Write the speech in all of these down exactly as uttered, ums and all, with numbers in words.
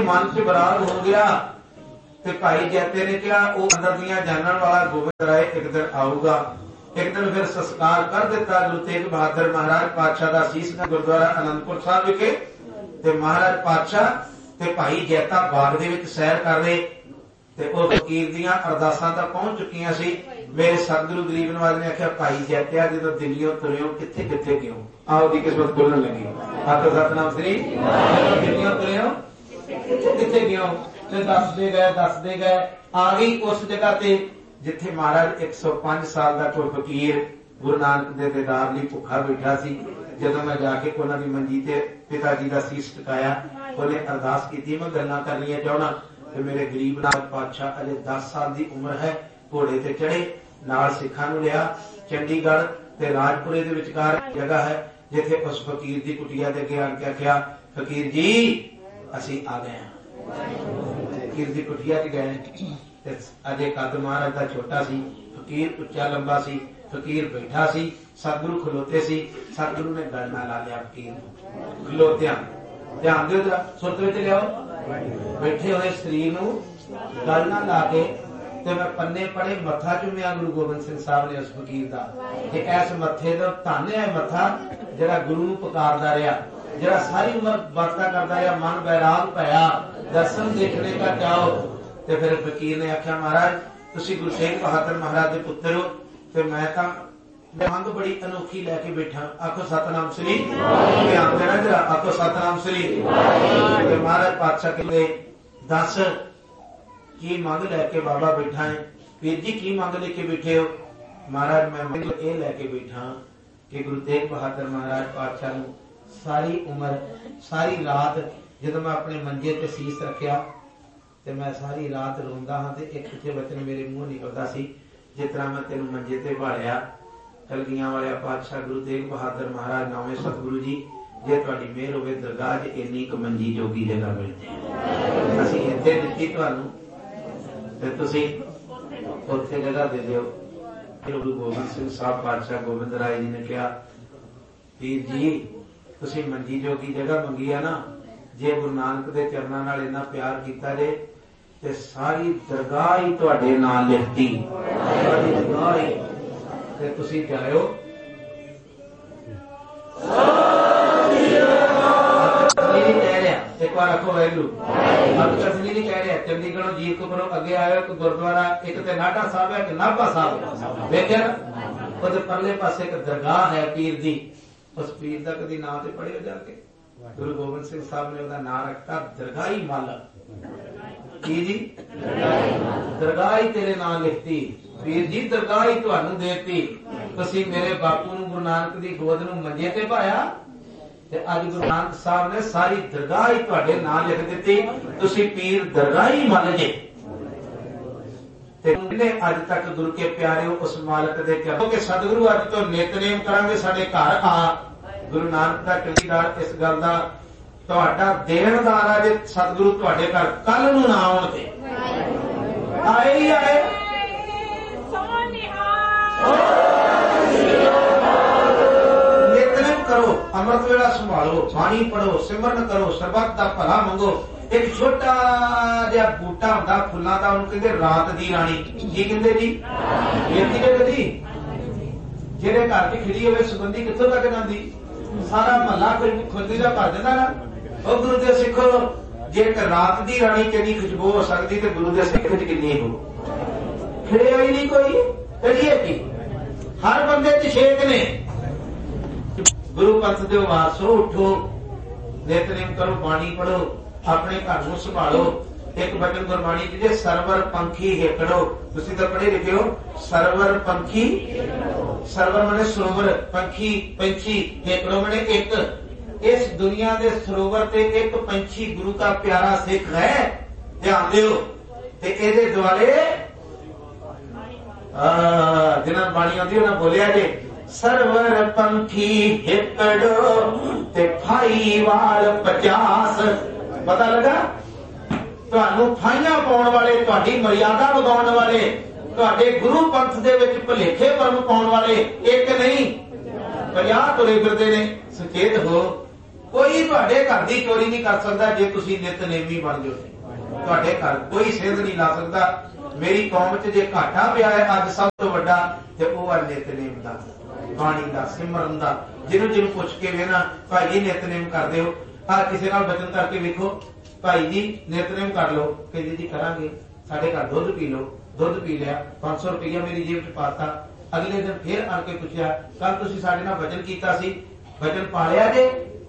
मन च विराग हो गया ते भाई जैते ने कहा वो अंदर दियां जानन वाला गोबिंद राय एक दिन आऊगा। एक दिन फिर संस्कार कर दिता गुरु तेग बहादुर महाराज पातशाह का शीश गुरुद्वारा आनंदपुर साहब विखे ते महाराज पातशाह ते भाई जैता बाग दे विच सैर कर रहे ते उह फकीर दियां अरदासां तां पहुंच चुकियां सी। मेरे सतगुरु गरीब नवाज ने आख्या भाई जैत्या जदों दिल्लियों तुरियो किथे किथे क्यों आओ दी किस्मत खुलण लगी। आखो सतनाम श्री दिल्लियों तुरियो किथे किथे क्यों ते दसदे गए दसदे गए आ गई उस जगह ते जिथे महाराज एक सौ पांच साल का कोई फकीर गुरु नानक दे दीदार लई भुखा बैठा सी। जदों मैं जाके उन्हां दी मंजी ते पिता जी का सीस टिकाया उन्हें अरदास की मैं गल्लां करनियां चाहना ते मेरे गरीब नाथ पातशाह अजे दस साल की उम्र है घोड़े ते चढ़े नाल सिखां नूं लिया चंडीगढ़ ते राजपुरे दे विचकार जगह है जिथे उस फकीर की कुटिया दे अगे आके आख्या फकीर जी असीं आ गए हैं। फकीर की कुटिया च गए अजे कद महाराज का छोटा सी फकीर उच्चा लंबा सी फकीर बैठा सी सतगुरु खलोते सी सतगुरु ने गल ना ला लिया फकीर खलोत्या ध्यान दो जरा सुरत विच लियाओ बैठे हुए शरीर नूं गल ना ला के ते मैं पन्ने पढ़े मत्था चुमिया गुरु गोबिंद सिंह साहब ने उस फकीर का कि इस मत्थे दा धन है मत्था जिहड़ा गुरु नूं पुकारदा रहा जिहड़ा सारी उम्र बरता करदा रहा मन बैराग पाया दर्शन देखने का चाहो। ते फिर फकीर ने आख्या महाराज तुसी गुरु तेग बहादुर महाराज दे पुत्र हो ते मैं तां मंग बड़ी अनोखी लैके बैठा। आखो सतनाम श्री ध्यान देना जरा आखो सतनाम श्री। ते महाराज पातशाह कहंदे दस की मंग लैके बाबा बैठा है। वीर जी की मंग लेके बैठे हो? महाराज मैं मंग ये लैके बैठा कि गुरु तेग बहादुर महाराज पातशाह नूं सारी उम्र सारी रात जदों मैं अपने मंजे ते सीस रखिया ते मैं सारी रात रोंदा हाँ ते एक पिछे वचन मेरे मुंह निकलदा सी जिस तरह मैं तेनू मंजे ते भालिया कलगियां वाले पातशाह गुरु तेग बहादुर महाराज नौवें सतगुरु जी जे तुहाडी मेहर होवे दरगाह च इन्नी क मंजी जोगी जगह मिल जाए असीं इत्थे दित्ती तुहानू ते तुसीं उत्थे जगह दे दिओ। गुरु गोबिंद सिंह साहब पातशाह गोबिंद राय जी ने कहा वीर जी तुसीं मंजी जोगी जगह मंगी है ना जे गुरु नानक दे चरनां नाल इन्ना प्यार कीता जे ते सारी दरगाह ही तुहाडे नाल लिखती सारी दरगाह ही ते तुसीं जाओ एक बार आखो वैगुरु अब कसनी नहीं कह रहा चंडीगढ़ जीरकपुरों अगे आयो एक गुरुद्वारा एक ते नाटा साहब है एक नाभा साहब वेख्या उहदे परले पासे एक दरगाह है पीर दी उस पीर दा कदी नाम ते पढ़ियो जाके गुरु गोबिंद सिंह साहब ने उहदा नाम रखता दरगाही मालक की जी दरगाह ही तेरे नाम लिखती वीर जी दरगाह ही तुहानू देती तुसीं मेरे बापू नूं गुरु नानक दी गोद नूं मंजे ते पाया ते अज गुरु नानक साहब ने सारी दरगाह ही तुहाडे नाम लिख दित्ती तुसीं पीर दरगाह ही मन जे ते अज तक गुरु के प्यारे हो उस मालक दे चरणों के सतगुरु अज तो नितनेम करांगे साडे घर आ गुरु नानक दा चौकीदार इस गल दा तुहाडा देणदार आ जे सतगुरु तुहाडे घर कल नूं ना आउण ते आए ही आए करो अमृत वेला संभालो पानी पढ़ो सिमरन करो सरबत का भला मंगो। एक छोटा जिहा बूटा हुंदा फुल्लां दा उहनूं कहंदे रात दी राणी की कहंदे जी बेनती ने कदी जेहड़े घर च खिड़ी होवे सुगंधी कित्थों तक जांदी सारा महला कोई खुदी दा भर दिंदा ना। ओ गुरु दे सिखो जे एक रात दी राणी किन्नी खुशबू हो सकदी ते गुरु दे सिख च किन्नी हो खिड़े ही नहीं कोई करिए की हर बंदे च छेक ने। गुरु पंथ दे वारसो उठो नितनेम करो बाणी पढ़ो अपने घर नूं संभालो। एक वचन गुरबाणी जे सरवर पंखी हेकड़ो तुसीं तां पढ़े लिखे हो सरवर पंखी सरवर माने सरोवर पंखी पंछी हेकड़ो माने एक इस दुनिया दे सरोवर ते एक पंछी गुरु का प्यारा सिख है ध्यान दिओ ते इहदे दुआले जिन्हां बाणी आउंदी उन्हां बोलिया जे सरवर पंखी हिकड़ो ते फाई वाल पचास। पता लगा तुहानू फाइयां पाउण वाले तुहाडी मर्यादा वधाउण वाले तुहाडे गुरु पंथ दे विच भुलेखे भरम पाउण वाले एक नहीं पचास तुरे फिरदे ने। सुचेत हो कोई तुहाडे घर दी चोरी नहीं कर सकता जे तुसीं नितनेमी बन जाओ। तुहाडे घर कोई सिंध नहीं ला सकता। मेरी कौम च जे घाटा पिया है अज सब तो वड्डा ते ओह है नितनेम दा, बाणी दा, सिमरन दा। जिन्हों जिन्हों पुछ के वेना भाई जी नितनेम कर दिओ, आ किसी नाल वचन करके वेखो भाई जी नितनेम कर लो, कहंदे जी करांगे। साडे घर दुध पी लो, दुध पी लिया, पांच सौ रुपया मेरी जेब च पाता। अगले दिन फिर आके पूछा कल तुसीं साडे नाल वचन कीता सी, वचन पालिया जे?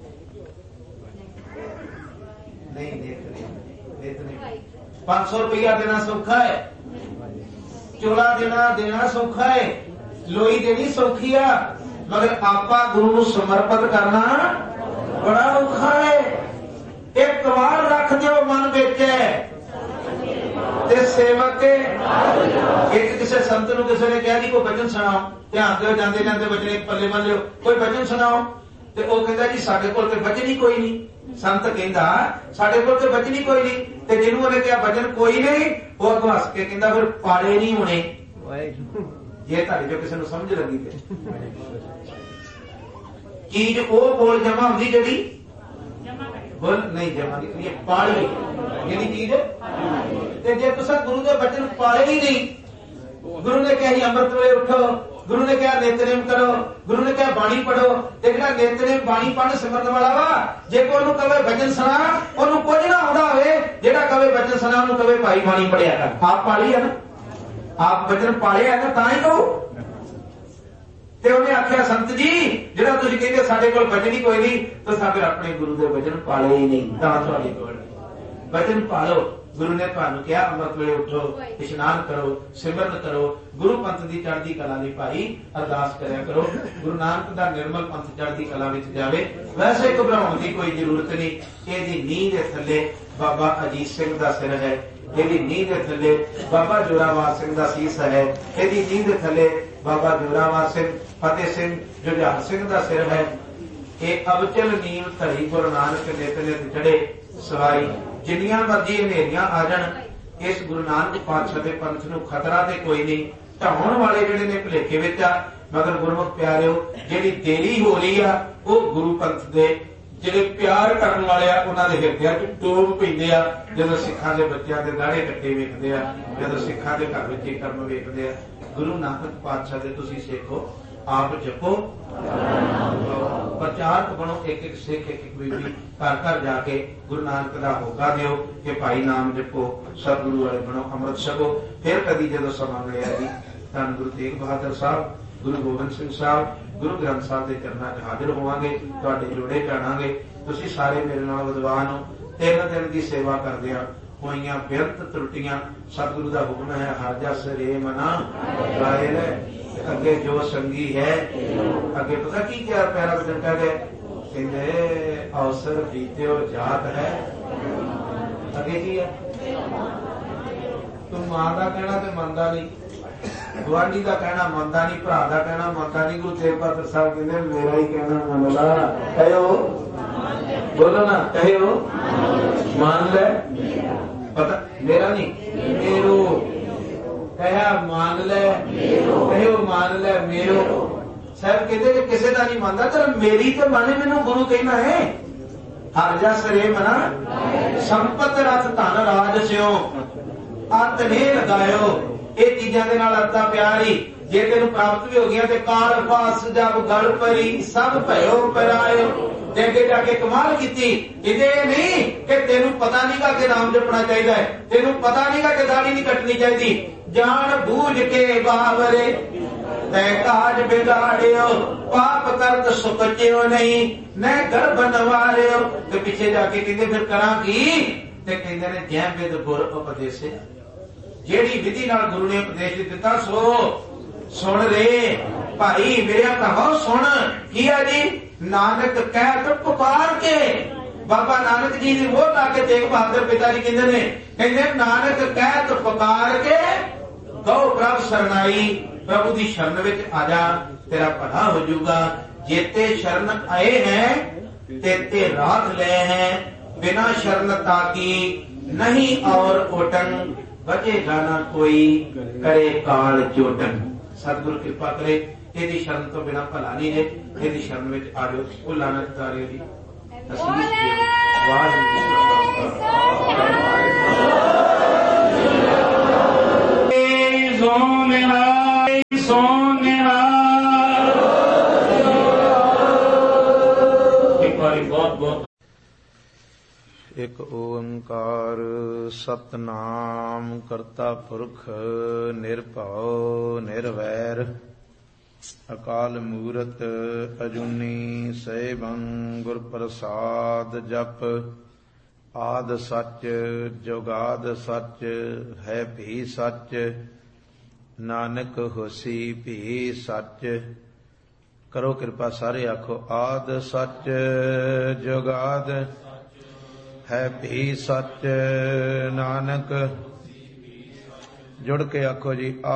नहीं, नितनेम नितनेम। पांच सौ रुपया देना सौखा है, चोला देना देना सौखा है, लोई देनी सौखी है, मगर आपा गुरु नूं समर्पित करना बड़ा औखा है। एक बार रख दो मन विच ते सेवक के। एक किसी संत नूं किसी ने कहा जी कोई वचन सुनाओ, ध्यान दो जाते जाते वचन एक पल्ले बन लो, कोई वचन सुनाओ। ते ओह कहंदा जी साडे कोल ते वचन ही कोई नहीं। संत कहंदा साडे कोल ते वचन ही कोई नहीं। ते जिन्हों उहने कहा वचन कोई नहीं, वो अगों हस के कहंदा फिर पाड़े नहीं होने। जे तुहाडे जो किसी नूं समझ लगी ते चीज ओह बोल जमा होंदी जिहड़ी बोल नहीं जमा नहीं पाली जिहड़ी चीज। ते जे तुसां गुरु दे वचन पाले ही नहीं, गुरु ने कहा अमृत वेले उठो, गुरु ने कहा नितनेम करो, गुरु ने कहा बाणी पढ़ो, ते जिहड़ा नितनेम बाणी पढ़ सिमरन वाला वा जे कोई ओनूं कहे वचन सुना ओनूं कुछ ना आउंदा होवे, जिहड़ा कहे वचन सुना ओनूं कहे भाई बाणी पढ़िया कर। आप पाली है ना, आप वचन पालिया है ना, तां ही कहो। ते उन्हें आख्या संत जी जिहड़ा तुसीं कहंदे साडे कोल वचन ही कोई नहीं, तुसां फिर अपने गुरु दे वचन पाले ही नहीं, तां तुहाडे कोल वचन पालो। गुरु ने तुहानूं कहा अमृत वेले उठो, इशनान करो, सिमरन करो, गुरु पंथ दी चढ़दी कला दी भाई अरदास करया करो, गुरु नानक दा निर्मल पंथ चढ़दी कला विच जावे। वैसे घबराउण दी कोई जरूरत नहीं। इहदी नींह दे थल्ले बाबा अजीत सिंह दा सिर है, इहदी नींह दे थल्ले बाबा जोरावर सिंह दा सीस है, इहदी नींह दे थल्ले बाबा जोरावर सिंह फतेह सिंह जुझार सिंह दा सिर है। ये अबचल नीम धरी गुरु नानक नित नित चढ़े सवारी। जिन्नियां मर्जी हनेरियां आ जाण, इस गुरु नानक पातशाह दे पंथ नूं खतरा ते कोई नहीं। ढाउण वाले जिहड़े ने भुलेखे विच आ, मगर गुरमुख प्यारिओ जिहड़ी देरी हो रही आ ओह गुरु पंथ दे जिहड़े प्यार करन वाले आ उन्हां दे हिरदिआं च टोभ पैंदे आ। जदों सिखां दे बच्चिआं दे दाढ़े कट्टे वेखदे आ, जदों सिखां दे घर विच ये कर्म वेखदे आ। गुरु नानक पातशाह दे तुसीं सिखो, आप जपो, प्रचारक बनो, एक एक सिख एक एक बीबी घर घर जाके गुरु नानक का होका दिओ कि भाई नाम जपो, सतगुरु वाले बनो, अमृत छको। फिर कदी जदों समा मिलिआ जी धन गुरु तेग बहादुर साहब, गुरु गोबिंद सिंह साहब, गुरु ग्रंथ साहब के चरणों च हाजिर होवांगे, तुहाडे जोड़े चाणांगे। तुसीं सारे मेरे नाल विद्वान हो। तीन दिन की सेवा करदिआं होईआं बेअंत त्रुटियां सतगुरु का हुक्म है हर जस रे मना लाए ले। अगे जो संगी है, अगे पता की क्या पैरा वचन कह गए, कहते अवसर बीत्यो जात है। अगे की है, तू मां का कहना तो मनता नहीं, गुआढ़ी का कहना मनता नहीं, भरा का कहना मनता नहीं। गुरु तेग बहादुर साहब कहते मेरा ही कहना मन ला, कहो बोलो ना, कहो मान ले। पता मेरा नहीं मेरो, कहा मान ले, कहो मान ले मेरो। साहब कहते कि किसी का नहीं मानता, चल मेरी तो माने मैनू गुरु कहना है। हर जस रे मना संपत रथ धन राज स्यो अत ने लगायो। ये चीजा के नाल अत्ता प्यार ही जे तेन प्राप्त भी हो गया तो काल पास जब गल परी सब भयो परायो। अगे जाके कमाल की इदे नहीं कि तेन पता नहीं का कि नाम जपना चाहिए, तेन पता नहीं का कि दाढ़ी नहीं कटनी चाहिए। जान बूझ के बावरे तय काज बिगाड़ियो, पाप करत सुकचियो नहीं न गर्भ नवारियो। तो पीछे जाके कहते फिर करा की, कहते ने जै विद गुर उपदेश, जेड़ी विधि नाल गुरु ने उपदेश दिता सो सुन रे भाई मेरा कहो सुन। किया जी नानक कह तो पुकार के, बाबा नानक जी ने वो लाके तेग बहादुर पिता जी कहते ने, कहते नानक कह तो पुकार के गौ प्रभ शरणाई। प्रभु की शरण विच आ जा, तेरा भला हो जाऊगा। जेते शरण आए हैं तेते राख ले हैं, बिना शरणता की नहीं और ओटन, बचेगा ना कोई करे काल चोटन। सतगुरु कृपा करे, यदि शरण तो बिना भला नहीं है, यदि शरण में आ जाओ। वो लाना चाह रहे हो जी ਅਸੀਸ ਦਿਓ। ਵਾਹਿਗੁਰੂ ਜੀ ਕਾ ਖਾਲਸਾ। ਇੱਕ ਵਾਰੀ ਬਹੁਤ ਬਹੁਤ ਇਕ ਓੰਕਾਰ ਸਤਨਾਮ ਕਰਤਾ ਪੁਰਖ ਨਿਰਭਉ ਨਿਰਵੈਰ ਅਕਾਲ ਮੂਰਤ ਅਜੂਨੀ ਸੈਭੰ ਗੁਰ ਪ੍ਰਸਾਦ ਜਪ ਆਦ ਸੱਚ ਜੁਗਾਦ ਸੱਚ ਹੈ ਭੀ ਸੱਚ ਨਾਨਕ ਹੋਸੀ ਭੀ ਸੱਚ। ਕਰੋ ਕਿਰਪਾ ਸਾਰੇ ਆਖੋ ਆਦ ਸੱਚ ਜੁਗਾਦ ਹੈ ਭੀ ਸੱਚ ਨਾਨਕ। ਜੁੜ ਕੇ ਆਖੋ ਜੀ।